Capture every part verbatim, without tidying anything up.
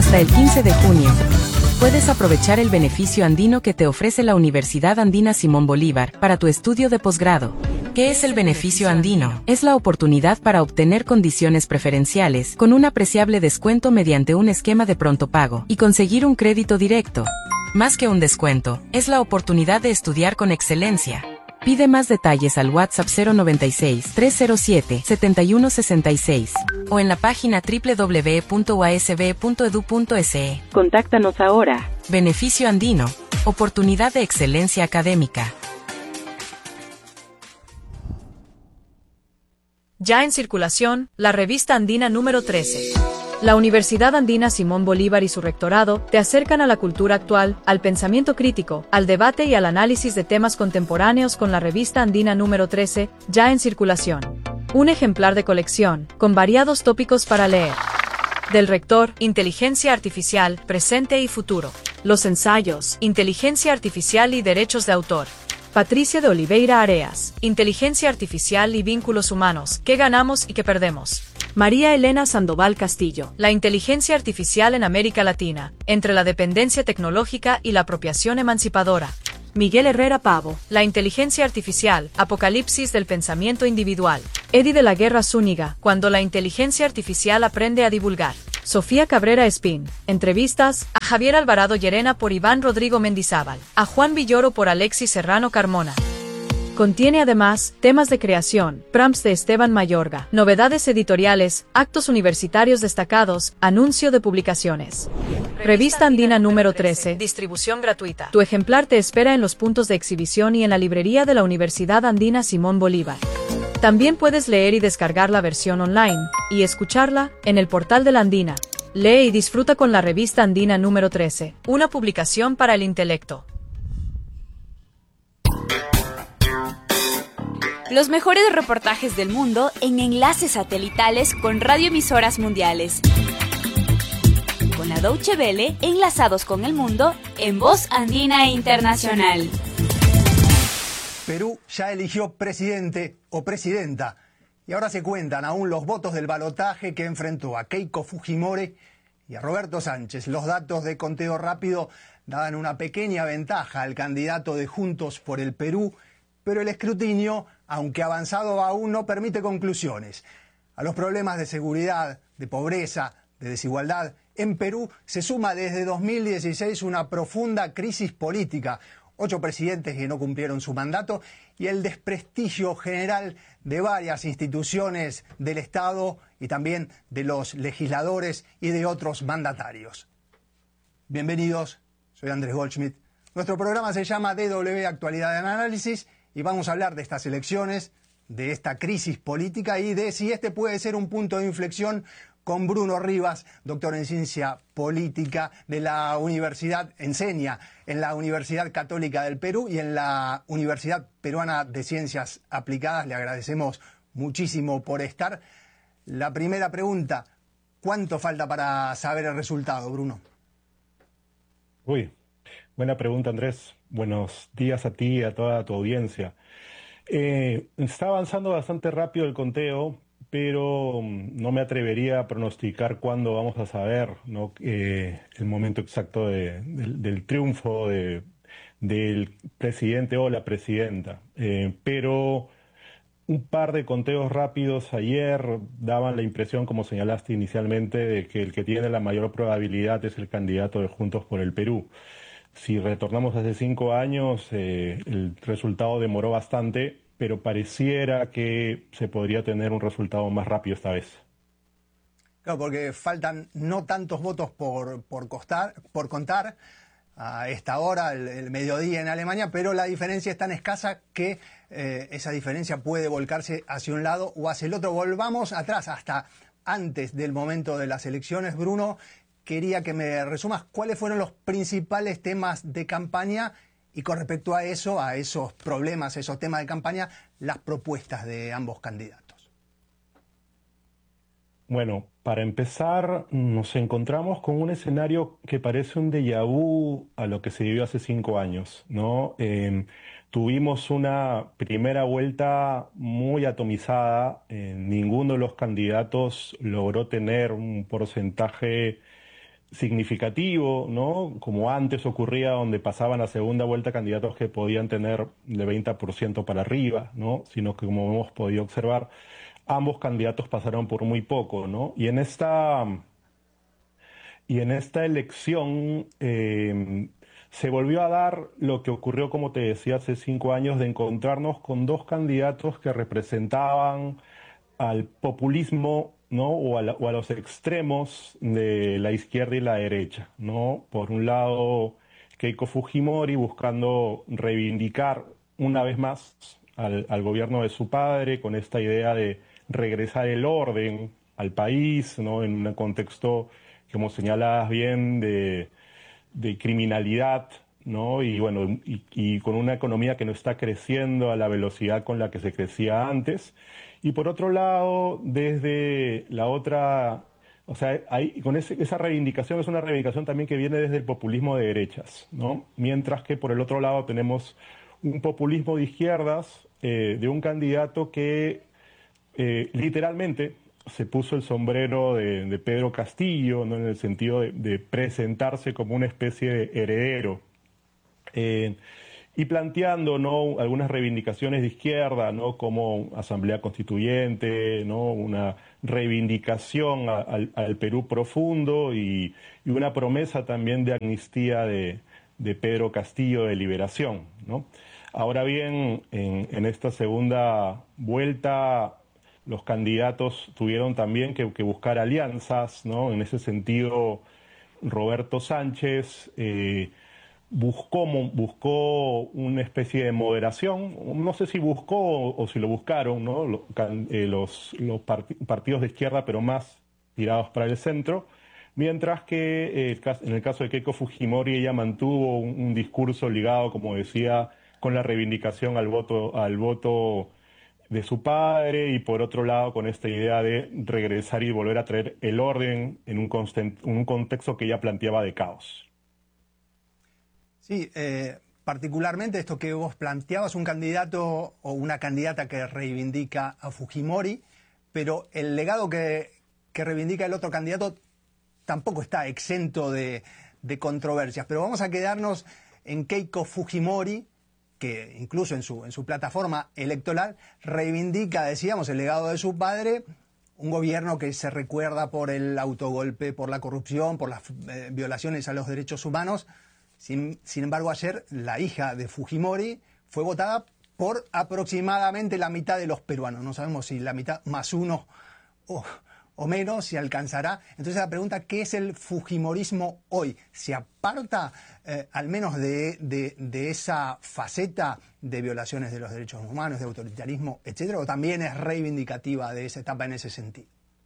Hasta el quince de junio. Puedes aprovechar el beneficio andino que te ofrece la Universidad Andina Simón Bolívar para tu estudio de posgrado. ¿Qué es el beneficio andino? Es la oportunidad para obtener condiciones preferenciales con un apreciable descuento mediante un esquema de pronto pago y conseguir un crédito directo. Más que un descuento, es la oportunidad de estudiar con excelencia. Pide más detalles al WhatsApp cero noventa y seis, trescientos siete, setenta y uno sesenta y seis o en la página doble u doble u doble u punto u a s b punto e d u punto e s e. Contáctanos ahora. Beneficio andino. Oportunidad de excelencia académica. Ya en circulación, la revista andina número trece. La Universidad Andina Simón Bolívar y su rectorado te acercan a la cultura actual, al pensamiento crítico, al debate y al análisis de temas contemporáneos con la revista andina número trece, ya en circulación. Un ejemplar de colección, con variados tópicos para leer. Del rector, Inteligencia Artificial, Presente y Futuro. Los ensayos, Inteligencia Artificial y Derechos de Autor. Patricia de Oliveira Areas, Inteligencia Artificial y Vínculos Humanos, ¿qué ganamos y qué perdemos? María Elena Sandoval Castillo, la inteligencia artificial en América Latina, entre la dependencia tecnológica y la apropiación emancipadora. Miguel Herrera Pavo, la inteligencia artificial, apocalipsis del pensamiento individual. Eddie de la Guerra Zúñiga, cuando la inteligencia artificial aprende a divulgar. Sofía Cabrera Espín, entrevistas, a Javier Alvarado Llerena por Iván Rodrigo Mendizábal, a Juan Villoro por Alexis Serrano Carmona. Contiene además temas de creación, prompts de Esteban Mayorga, novedades editoriales, actos universitarios destacados, anuncio de publicaciones. Revista Andina número trece, distribución gratuita. Tu ejemplar te espera en los puntos de exhibición y en la librería de la Universidad Andina Simón Bolívar. También puedes leer y descargar la versión online, y escucharla, en el portal de la Andina. Lee y disfruta con la revista Andina número trece, una publicación para el intelecto. Los mejores reportajes del mundo en enlaces satelitales con radioemisoras mundiales. Con la Deutsche Welle, enlazados con el mundo, en Voz Andina Internacional. Perú ya eligió presidente o presidenta y ahora se cuentan aún los votos del balotaje que enfrentó a Keiko Fujimori y a Roberto Sánchez. Los datos de conteo rápido daban una pequeña ventaja al candidato de Juntos por el Perú, pero el escrutinio, aunque avanzado aún, no permite conclusiones. A los problemas de seguridad, de pobreza, de desigualdad, en Perú se suma desde dos mil dieciséis una profunda crisis política, ocho presidentes que no cumplieron su mandato y el desprestigio general de varias instituciones del Estado y también de los legisladores y de otros mandatarios. Bienvenidos, soy Andrés Goldschmidt. Nuestro programa se llama D W Actualidad en Análisis y vamos a hablar de estas elecciones, de esta crisis política y de si este puede ser un punto de inflexión con Bruno Rivas, doctor en Ciencia Política de la Universidad, enseña en la Universidad Católica del Perú y en la Universidad Peruana de Ciencias Aplicadas. Le agradecemos muchísimo por estar. La primera pregunta, ¿cuánto falta para saber el resultado, Bruno? Uy, buena pregunta, Andrés. Buenos días a ti y a toda tu audiencia. Eh, está avanzando bastante rápido el conteo, pero no me atrevería a pronosticar cuándo vamos a saber, ¿no? eh, el momento exacto de, del, del triunfo de, del presidente o la presidenta. Eh, pero un par de conteos rápidos ayer daban la impresión, como señalaste inicialmente, de que el que tiene la mayor probabilidad es el candidato de Juntos por el Perú. Si retornamos hace cinco años, eh, el resultado demoró bastante, pero pareciera que se podría tener un resultado más rápido esta vez. Claro, porque faltan no tantos votos por, por, costar, por contar a esta hora, el, el mediodía en Alemania, pero la diferencia es tan escasa que eh, esa diferencia puede volcarse hacia un lado o hacia el otro. Volvamos atrás, hasta antes del momento de las elecciones, Bruno. Quería que me resumas cuáles fueron los principales temas de campaña y con respecto a eso, a esos problemas, esos temas de campaña, las propuestas de ambos candidatos. Bueno, para empezar, nos encontramos con un escenario que parece un déjà vu a lo que se vivió hace cinco años, ¿no? Eh, tuvimos una primera vuelta muy atomizada, eh, ninguno de los candidatos logró tener un porcentaje significativo, ¿no? Como antes ocurría, donde pasaban a segunda vuelta candidatos que podían tener de veinte por ciento para arriba, ¿no? Sino que, como hemos podido observar, ambos candidatos pasaron por muy poco, ¿no? Y en esta, y en esta elección eh, se volvió a dar lo que ocurrió, como te decía, hace cinco años, de encontrarnos con dos candidatos que representaban al populismo, ¿no? O a, la, o a los extremos de la izquierda y la derecha, ¿no? Por un lado, Keiko Fujimori buscando reivindicar una vez más al, al gobierno de su padre con esta idea de regresar el orden al país, ¿no? En un contexto, como señalabas bien, de, de criminalidad, ¿no? Y bueno, y, y con una economía que no está creciendo a la velocidad con la que se crecía antes. Y por otro lado, desde la otra, o sea, hay, con ese, esa reivindicación es una reivindicación también que viene desde el populismo de derechas, ¿no? Mientras que por el otro lado tenemos un populismo de izquierdas, eh, de un candidato que eh, literalmente se puso el sombrero de, de Pedro Castillo, ¿no? En el sentido de, de presentarse como una especie de heredero. Eh, y planteando, ¿no?, algunas reivindicaciones de izquierda, ¿no?, como Asamblea Constituyente, ¿no?, una reivindicación a, al, al Perú profundo y, y una promesa también de amnistía de, de Pedro Castillo, de liberación, ¿no? Ahora bien, en, en esta segunda vuelta los candidatos tuvieron también que, que buscar alianzas, ¿no? En ese sentido, Roberto Sánchez eh, buscó, buscó una especie de moderación, no sé si buscó o, o si lo buscaron, ¿no? Los, eh, los, los part partidos de izquierda, pero más tirados para el centro, mientras que eh, en el caso de Keiko Fujimori ella mantuvo un, un discurso ligado, como decía, con la reivindicación al voto, al voto de su padre, y por otro lado con esta idea de regresar y volver a traer el orden en un, un contexto que ella planteaba de caos. Sí, eh, particularmente esto que vos planteabas, un candidato o una candidata que reivindica a Fujimori, pero el legado que, que reivindica el otro candidato tampoco está exento de, de controversias. Pero vamos a quedarnos en Keiko Fujimori, que incluso en su, en su plataforma electoral reivindica, decíamos, el legado de su padre, un gobierno que se recuerda por el autogolpe, por la corrupción, por las eh, violaciones a los derechos humanos. Sin, sin embargo, ayer la hija de Fujimori fue votada por aproximadamente la mitad de los peruanos. No sabemos si la mitad más uno o, o menos, si alcanzará. Entonces la pregunta, ¿qué es el fujimorismo hoy? ¿Se aparta eh, al menos de, de, de esa faceta de violaciones de los derechos humanos, de autoritarismo, etcétera, o también es reivindicativa de esa etapa en ese sentido?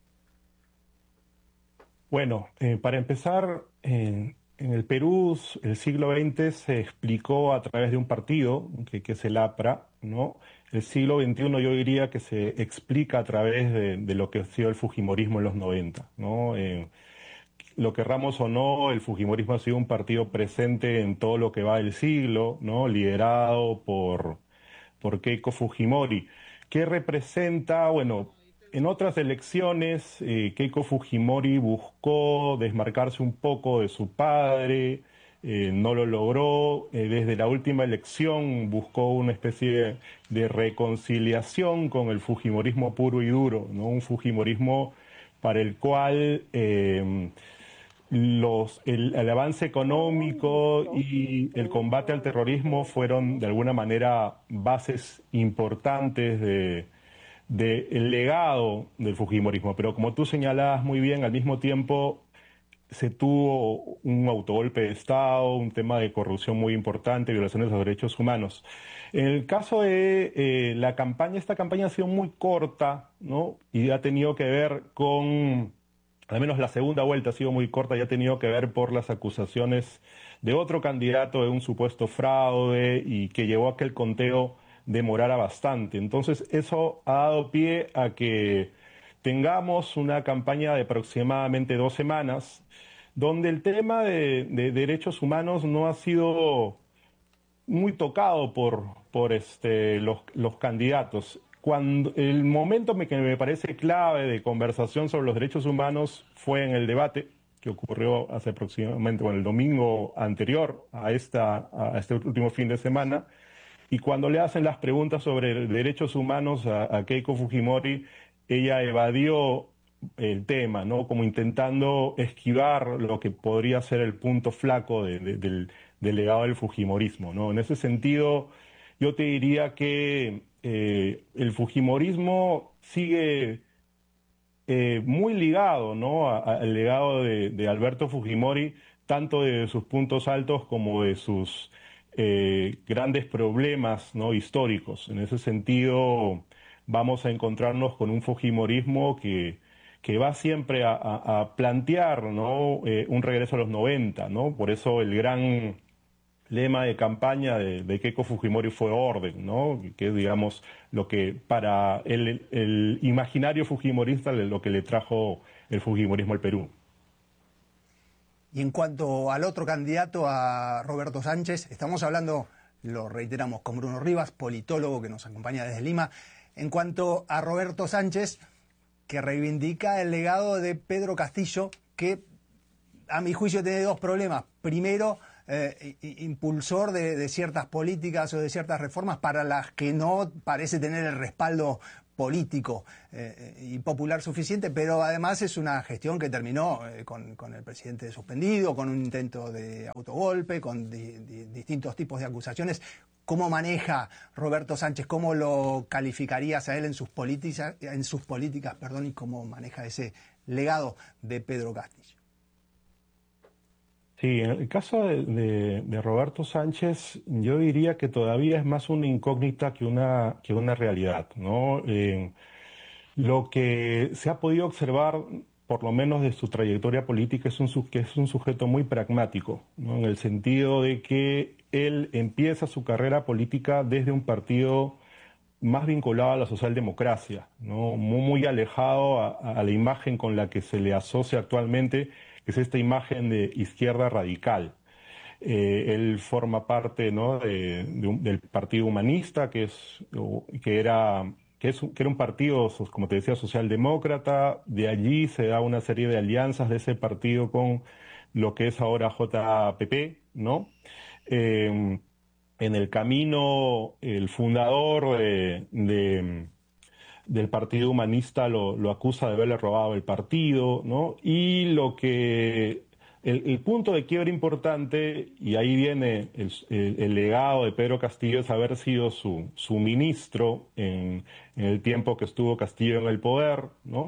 Bueno, eh, para empezar, eh, en el Perú el siglo veinte se explicó a través de un partido, que, que es el APRA, ¿no? El siglo veintiuno yo diría que se explica a través de, de lo que ha sido el fujimorismo en los noventa, ¿no? Eh, lo querramos o no, el fujimorismo ha sido un partido presente en todo lo que va del siglo, ¿no? Liderado por, por Keiko Fujimori. ¿Qué representa? Bueno, en otras elecciones, eh, Keiko Fujimori buscó desmarcarse un poco de su padre, eh, no lo logró. Eh, desde la última elección buscó una especie de, de reconciliación con el fujimorismo puro y duro, ¿no? Un fujimorismo para el cual eh, los, el, el avance económico y el combate al terrorismo fueron de alguna manera bases importantes de del legado del fujimorismo, pero como tú señalabas muy bien, al mismo tiempo se tuvo un autogolpe de Estado, un tema de corrupción muy importante, violaciones de los derechos humanos. En el caso de eh, la campaña, esta campaña ha sido muy corta, ¿no? Y ha tenido que ver con, al menos la segunda vuelta ha sido muy corta y ha tenido que ver por las acusaciones de otro candidato de un supuesto fraude y que llevó a que el conteo demorara bastante. Entonces eso ha dado pie a que tengamos una campaña de aproximadamente dos semanas donde el tema de, de derechos humanos no ha sido muy tocado por, por este, los, los candidatos. Cuando, el momento que me parece clave de conversación sobre los derechos humanos fue en el debate, que ocurrió hace aproximadamente, bueno, el domingo anterior a, esta, a este último fin de semana. Y cuando le hacen las preguntas sobre derechos humanos a, a Keiko Fujimori, ella evadió el tema, ¿no? Como intentando esquivar lo que podría ser el punto flaco de, de, del, del legado del Fujimorismo, ¿no? En ese sentido, yo te diría que eh, el Fujimorismo sigue eh, muy ligado, ¿no? a, a, al legado de, de Alberto Fujimori, tanto de sus puntos altos como de sus eh, grandes problemas, ¿no? históricos. En ese sentido, vamos a encontrarnos con un Fujimorismo que que va siempre a, a, a plantear, ¿no? eh, un regreso a los noventa, ¿no? Por eso el gran lema de campaña de, de Keiko Fujimori fue orden, ¿no? Que es, digamos, lo que para el, el imaginario fujimorista lo que le trajo el fujimorismo al Perú. Y en cuanto al otro candidato, a Roberto Sánchez, estamos hablando, lo reiteramos, con Bruno Rivas, politólogo que nos acompaña desde Lima. En cuanto a Roberto Sánchez, que reivindica el legado de Pedro Castillo, que a mi juicio tiene dos problemas. Primero, eh, impulsor de, de ciertas políticas o de ciertas reformas para las que no parece tener el respaldo político eh, y popular suficiente, pero además es una gestión que terminó eh, con, con el presidente suspendido, con un intento de autogolpe, con di, di, distintos tipos de acusaciones. ¿Cómo maneja Roberto Sánchez? ¿Cómo lo calificarías a él en sus políticas, en sus políticas, perdón, y cómo maneja ese legado de Pedro Castillo? Sí, en el caso de, de, de Roberto Sánchez, yo diría que todavía es más una incógnita que una, que una realidad, ¿no? Eh, lo que se ha podido observar, por lo menos de su trayectoria política, es un, que es un sujeto muy pragmático, ¿no? En el sentido de que él empieza su carrera política desde un partido más vinculado a la socialdemocracia, ¿no? Muy, muy alejado a, a la imagen con la que se le asocia actualmente, que es esta imagen de izquierda radical. Eh, él forma parte, ¿no? de, de un, del Partido Humanista, que, es, que, era, que, es, que era un partido, como te decía, socialdemócrata. De allí se da una serie de alianzas de ese partido con lo que es ahora J P P, ¿no? Eh, en el camino, el fundador de, de, del Partido Humanista lo, lo acusa de haberle robado el partido, ¿no? Y lo que el, el punto de quiebre importante, y ahí viene el, el, el legado de Pedro Castillo, es haber sido su, su ministro en, en el tiempo que estuvo Castillo en el poder, ¿no?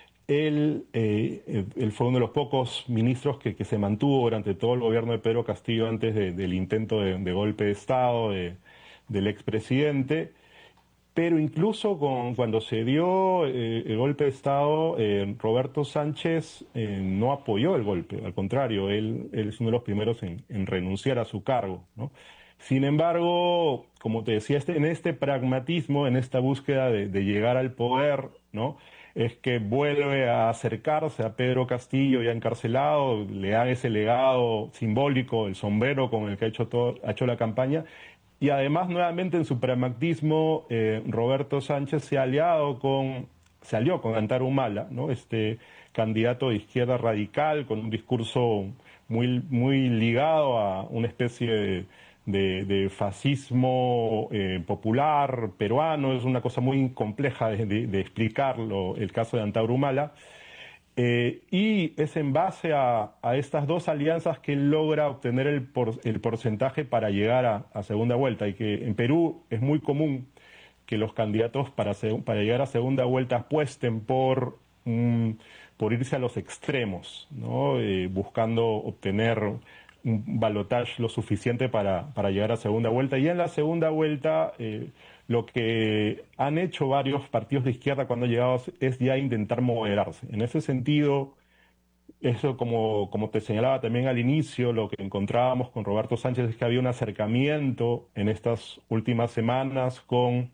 Él, eh, él fue uno de los pocos ministros que, que se mantuvo durante todo el gobierno de Pedro Castillo antes de, del intento de, de golpe de Estado de, del expresidente. Pero incluso con, cuando se dio eh, el golpe de Estado, eh, Roberto Sánchez eh, no apoyó el golpe. Al contrario, él, él es uno de los primeros en, en renunciar a su cargo, ¿no? Sin embargo, como te decía, este, en este pragmatismo, en esta búsqueda de, de llegar al poder, ¿no? Es que vuelve a acercarse a Pedro Castillo ya encarcelado, le da ese legado simbólico, el sombrero con el que ha hecho, todo, ha hecho la campaña, y además nuevamente en su pragmatismo eh, Roberto Sánchez se ha aliado con, se alió con Antar Humala, ¿no? Este candidato de izquierda radical con un discurso muy, muy ligado a una especie de De, de fascismo eh, popular peruano. Es una cosa muy compleja de, de, de explicarlo, el caso de Antauro Humala. Eh, y es en base a, a estas dos alianzas que él logra obtener el, por, el porcentaje para llegar a, a segunda vuelta. Y que en Perú es muy común que los candidatos para, para llegar a segunda vuelta apuesten por, mm, por irse a los extremos, ¿no? Eh, buscando obtener un balotaje lo suficiente para, para llegar a segunda vuelta. Y en la segunda vuelta, eh, lo que han hecho varios partidos de izquierda cuando han llegado es ya intentar moderarse. En ese sentido, eso como, como te señalaba también al inicio, lo que encontrábamos con Roberto Sánchez es que había un acercamiento en estas últimas semanas con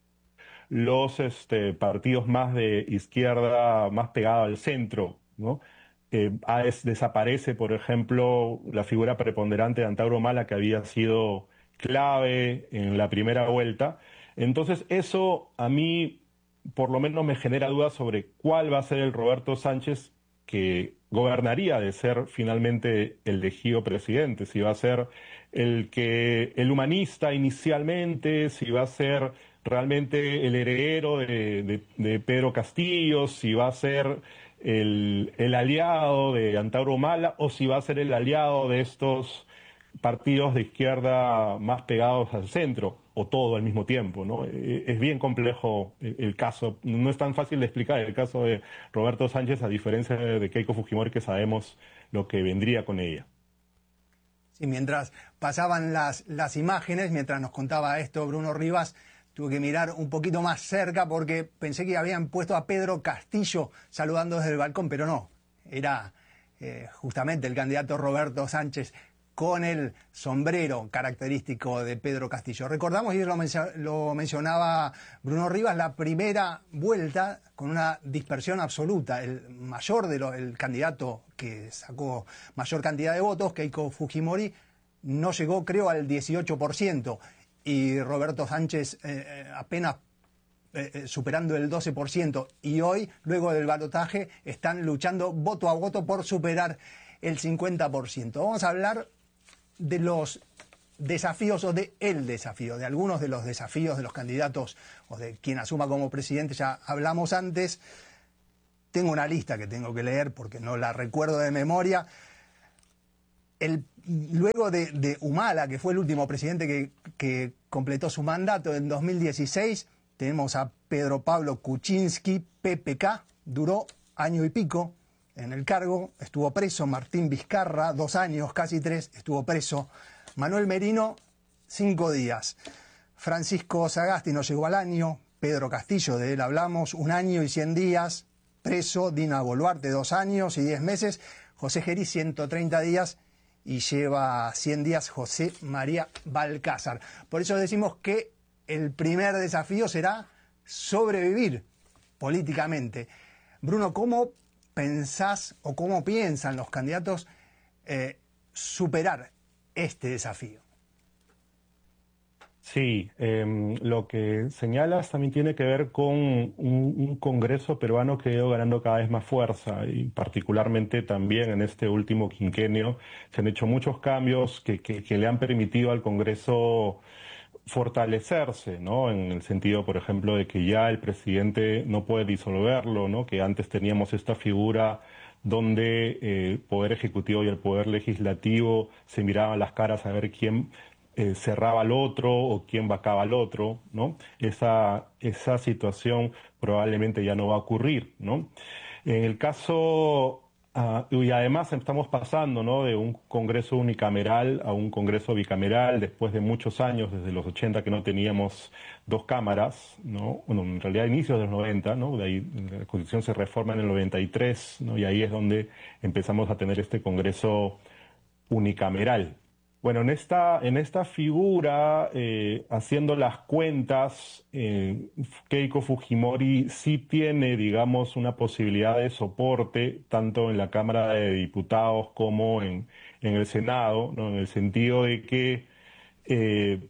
los este, partidos más de izquierda, más pegados al centro, ¿no? Eh, es, desaparece, por ejemplo, la figura preponderante de Antauro Humala, que había sido clave en la primera vuelta. Entonces, eso a mí, por lo menos, me genera dudas sobre cuál va a ser el Roberto Sánchez que gobernaría de ser finalmente elegido presidente, si va a ser el que el humanista inicialmente, si va a ser realmente el heredero de, de, de Pedro Castillo, si va a ser el, el aliado de Antauro Humala o si va a ser el aliado de estos partidos de izquierda más pegados al centro, o todo al mismo tiempo, ¿no? Es bien complejo el caso, no es tan fácil de explicar el caso de Roberto Sánchez, a diferencia de Keiko Fujimori, que sabemos lo que vendría con ella. Sí, mientras pasaban las, las imágenes, mientras nos contaba esto Bruno Rivas, tuve que mirar un poquito más cerca porque pensé que habían puesto a Pedro Castillo saludando desde el balcón, pero no, era eh, justamente el candidato Roberto Sánchez con el sombrero característico de Pedro Castillo. Recordamos, y lo, mencio- lo mencionaba Bruno Rivas, la primera vuelta con una dispersión absoluta. El mayor de los, el candidato que sacó mayor cantidad de votos, Keiko Fujimori, no llegó, creo, al dieciocho por ciento. Y Roberto Sánchez eh, apenas eh, superando el doce por ciento. Y hoy, luego del balotaje, están luchando voto a voto por superar el cincuenta por ciento. Vamos a hablar de los desafíos o de el desafío, de algunos de los desafíos de los candidatos o de quien asuma como presidente. Ya hablamos antes, tengo una lista que tengo que leer porque no la recuerdo de memoria. El, luego de, de Humala, que fue el último presidente que, que completó su mandato en dos mil dieciséis, tenemos a Pedro Pablo Kuczynski, P P K, duró año y pico en el cargo, estuvo preso. Martín Vizcarra, dos años, casi tres, estuvo preso. Manuel Merino, cinco días. Francisco Sagasti no llegó al año. Pedro Castillo, de él hablamos, un año y cien días, preso. Dina Boluarte, dos años y diez meses. José Gerí, ciento treinta días y lleva cien días José María Balcázar. Por eso decimos que el primer desafío será sobrevivir políticamente. Bruno, ¿cómo pensás o cómo piensan los candidatos eh, superar este desafío? Sí, eh, lo que señalas también tiene que ver con un, un Congreso peruano que ha ido ganando cada vez más fuerza, y particularmente también en este último quinquenio se han hecho muchos cambios que, que, que le han permitido al Congreso fortalecerse, ¿no? En el sentido, por ejemplo, de que ya el presidente no puede disolverlo, ¿no? Que antes teníamos esta figura donde eh, el Poder Ejecutivo y el Poder Legislativo se miraban las caras a ver quién eh, cerraba al otro o quién vacaba al otro, ¿no? Esa, esa situación probablemente ya no va a ocurrir, ¿no? En el caso... Uh, y además estamos pasando, ¿no?, de un Congreso unicameral a un Congreso bicameral después de muchos años, desde los ochenta que no teníamos dos cámaras, ¿no? Bueno, en realidad inicios de los noventa, ¿no? De ahí la Constitución se reforma en el noventa y tres, ¿no? Y ahí es donde empezamos a tener este Congreso unicameral. Bueno, en esta, en esta figura, eh, haciendo las cuentas, eh, Keiko Fujimori sí tiene, digamos, una posibilidad de soporte, tanto en la Cámara de Diputados como en, en el Senado, ¿no? En el sentido de que eh,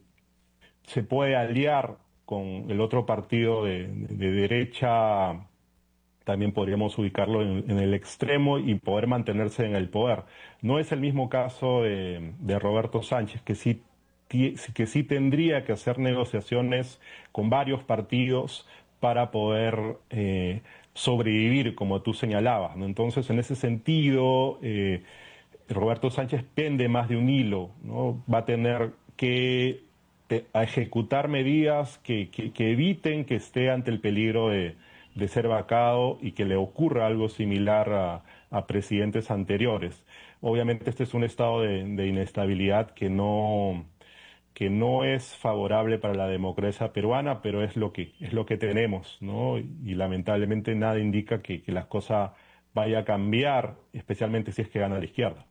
se puede aliar con el otro partido de, de, de derecha. También podríamos ubicarlo en, en el extremo y poder mantenerse en el poder. No es el mismo caso de, de Roberto Sánchez, que sí, que sí tendría que hacer negociaciones con varios partidos para poder eh, sobrevivir, como tú señalabas, ¿no? Entonces, en ese sentido, eh, Roberto Sánchez pende más de un hilo, ¿no? Va a tener que te, a ejecutar medidas que, que, que eviten que esté ante el peligro de de ser vacado y que le ocurra algo similar a, a presidentes anteriores. Obviamente este es un estado de, de inestabilidad que no, que no es favorable para la democracia peruana, pero es lo que, es lo que tenemos, ¿no? Y lamentablemente nada indica que, que las cosas vaya a cambiar, especialmente si es que gana la izquierda.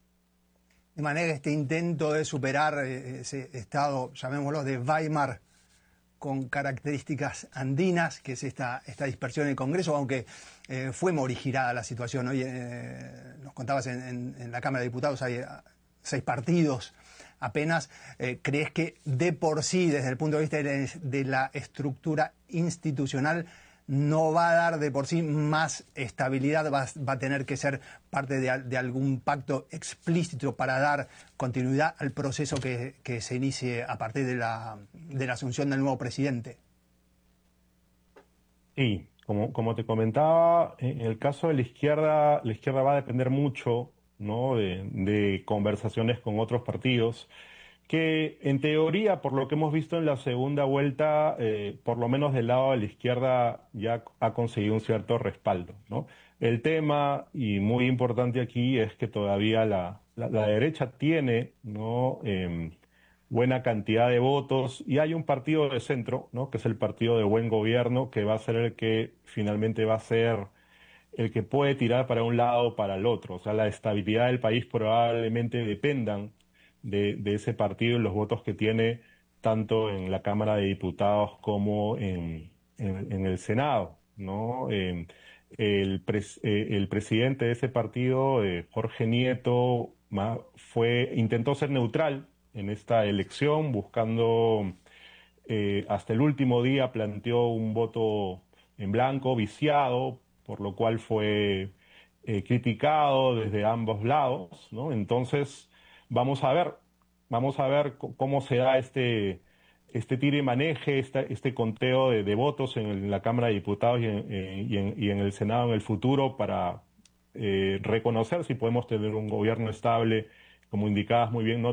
De manera que este intento de superar ese estado, llamémoslo, de Weimar, con características andinas, que es esta, esta dispersión en el Congreso, aunque eh, fue morigirada la situación. Hoy eh, nos contabas en, en, en la Cámara de Diputados hay seis partidos apenas. Eh, ¿Crees que de por sí, desde el punto de vista de, de la estructura institucional, no va a dar de por sí más estabilidad, va, va a tener que ser parte de, de algún pacto explícito para dar continuidad al proceso que, que se inicie a partir de la, de la asunción del nuevo presidente. Sí, como, como te comentaba, en el caso de la izquierda, la izquierda va a depender mucho, ¿no?, de, de conversaciones con otros partidos que en teoría, por lo que hemos visto en la segunda vuelta, eh, por lo menos del lado de la izquierda ya ha conseguido un cierto respaldo, ¿no? El tema, y muy importante aquí, es que todavía la, la, la derecha tiene, ¿no?, eh, buena cantidad de votos, y hay un partido de centro, ¿no?, que es el partido de buen gobierno, que va a ser el que finalmente va a ser el que puede tirar para un lado o para el otro. O sea, la estabilidad del país probablemente dependan de, de ese partido y los votos que tiene tanto en la Cámara de Diputados como en, en, en el Senado, ¿no? Eh, el, pres, eh, el presidente de ese partido, eh, Jorge Nieto, ma, fue, intentó ser neutral en esta elección, buscando, eh, hasta el último día planteó un voto en blanco, viciado, por lo cual fue eh, criticado desde ambos lados, ¿no? Entonces, vamos a ver, vamos a ver cómo se da este, este tire y maneje, este, este conteo de, de votos en, el, en la Cámara de Diputados y en, eh, y, en, y en el Senado en el futuro para eh, reconocer si podemos tener un gobierno estable, como indicabas muy bien, ¿no?